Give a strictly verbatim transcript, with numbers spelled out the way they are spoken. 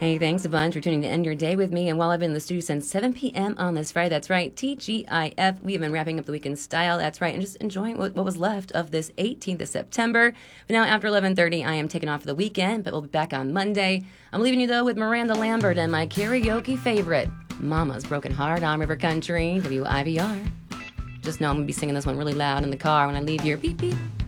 Hey, thanks a bunch for tuning to end your day with me. And while I've been in the studio since seven p.m. on this Friday, that's right, T G I F, we have been wrapping up the week in style, that's right, and just enjoying what, what was left of this eighteenth of September. But now after eleven thirty, I am taking off for the weekend, but we'll be back on Monday. I'm leaving you, though, with Miranda Lambert and my karaoke favorite, Mama's Broken Heart on River Country, W I V R. Just know I'm going to be singing this one really loud in the car when I leave here. Beep, beep.